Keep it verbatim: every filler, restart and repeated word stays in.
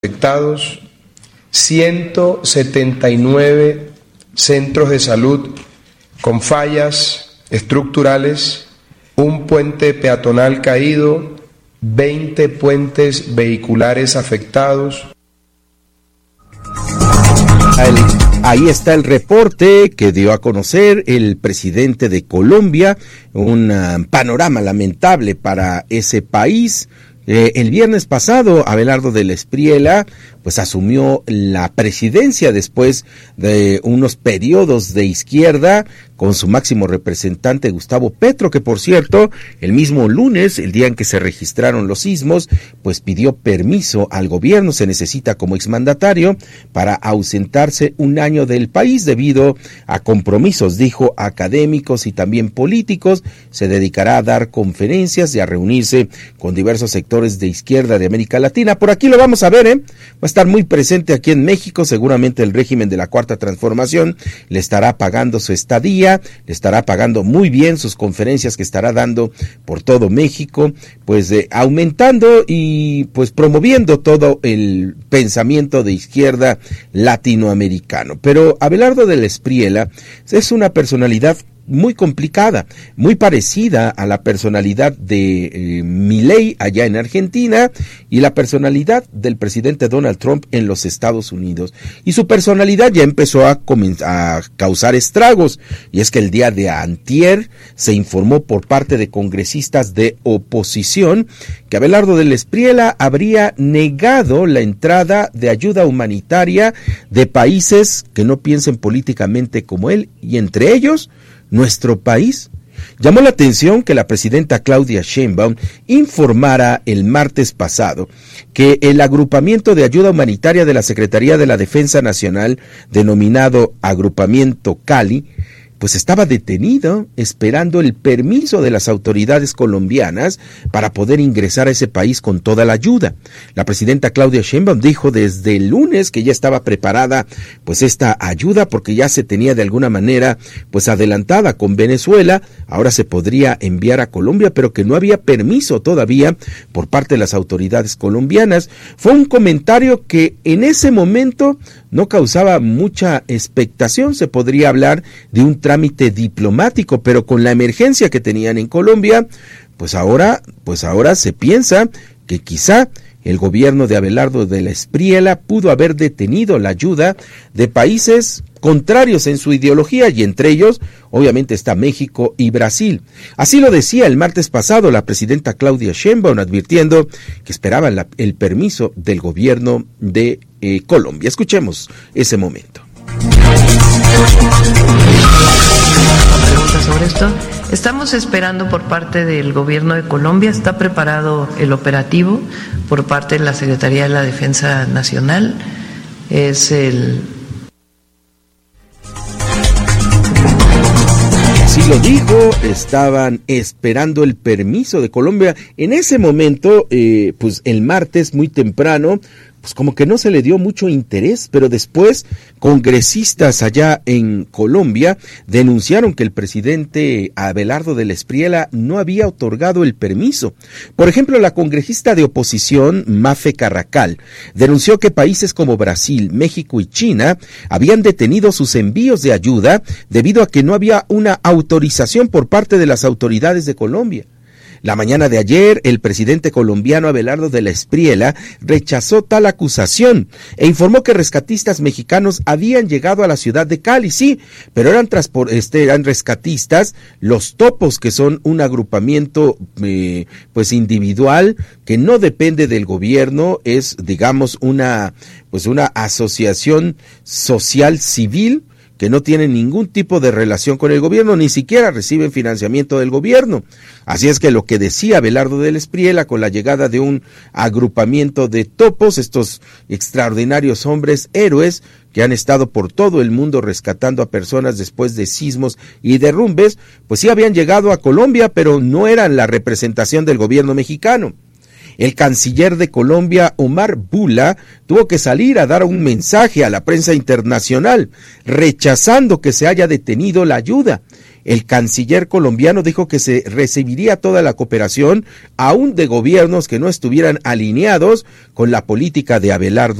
afectados, ciento setenta y nueve centros de salud con fallas estructurales, un puente peatonal caído, veinte puentes vehiculares afectados. Ahí está el reporte que dio a conocer el presidente de Colombia, un uh, panorama lamentable para ese país. Eh, el viernes pasado, Abelardo del Espriella pues asumió la presidencia después de unos periodos de izquierda con su máximo representante Gustavo Petro, que por cierto, el mismo lunes, el día en que se registraron los sismos, pues pidió permiso al gobierno, se necesita como exmandatario, para ausentarse un año del país debido a compromisos, dijo, académicos y también políticos. Se dedicará a dar conferencias y a reunirse con diversos sectores de izquierda de América Latina. Por aquí lo vamos a ver, ¿eh? Va a estar muy presente aquí en México, seguramente el régimen de la Cuarta Transformación le estará pagando su estadía, le estará pagando muy bien sus conferencias que estará dando por todo México, pues eh, aumentando y pues promoviendo todo el pensamiento de izquierda latinoamericano. Pero Abelardo del Espriella es una personalidad muy complicada, muy parecida a la personalidad de eh, Milei allá en Argentina y la personalidad del presidente Donald Trump en los Estados Unidos. Y su personalidad ya empezó a, a causar estragos, y es que el día de antier se informó por parte de congresistas de oposición que Abelardo del Espriella habría negado la entrada de ayuda humanitaria de países que no piensen políticamente como él, y entre ellos nuestro país. Llamó la atención que la presidenta Claudia Sheinbaum informara el martes pasado que el agrupamiento de ayuda humanitaria de la Secretaría de la Defensa Nacional, denominado Agrupamiento Cali, pues estaba detenido esperando el permiso de las autoridades colombianas para poder ingresar a ese país con toda la ayuda. La presidenta Claudia Sheinbaum dijo desde el lunes que ya estaba preparada pues esta ayuda, porque ya se tenía de alguna manera pues adelantada con Venezuela, ahora se podría enviar a Colombia, pero que no había permiso todavía por parte de las autoridades colombianas. Fue un comentario que en ese momento no causaba mucha expectación, se podría hablar de un trámite diplomático, pero con la emergencia que tenían en Colombia, pues ahora, pues ahora se piensa que quizá el gobierno de Abelardo del Espriella pudo haber detenido la ayuda de países contrarios en su ideología, y entre ellos obviamente está México y Brasil. Así lo decía el martes pasado la presidenta Claudia Sheinbaum, advirtiendo que esperaba la, el permiso del gobierno de eh, Colombia. Escuchemos ese momento. Pregunta sobre esto. Estamos esperando por parte del gobierno de Colombia, está preparado el operativo por parte de la Secretaría de la Defensa Nacional. Es el Así lo dijo, estaban esperando el permiso de Colombia. En ese momento, eh, pues el martes muy temprano, pues como que no se le dio mucho interés, pero después congresistas allá en Colombia denunciaron que el presidente Abelardo del Espriella no había otorgado el permiso. Por ejemplo, la congresista de oposición Mafe Carracal denunció que países como Brasil, México y China habían detenido sus envíos de ayuda debido a que no había una autorización por parte de las autoridades de Colombia. La mañana de ayer, el presidente colombiano Abelardo del Espriella rechazó tal acusación e informó que rescatistas mexicanos habían llegado a la ciudad de Cali, sí, pero eran, transpor- este, eran rescatistas, los Topos, que son un agrupamiento eh, pues individual que no depende del gobierno, es digamos una pues una asociación social civil que no tienen ningún tipo de relación con el gobierno, ni siquiera reciben financiamiento del gobierno. Así es que lo que decía Abelardo del Espriella con la llegada de un agrupamiento de topos, estos extraordinarios hombres héroes que han estado por todo el mundo rescatando a personas después de sismos y derrumbes, pues sí habían llegado a Colombia, pero no eran la representación del gobierno mexicano. El canciller de Colombia, Omar Bula, tuvo que salir a dar un mensaje a la prensa internacional, rechazando que se haya detenido la ayuda. El canciller colombiano dijo que se recibiría toda la cooperación, aún de gobiernos que no estuvieran alineados con la política de Abelardo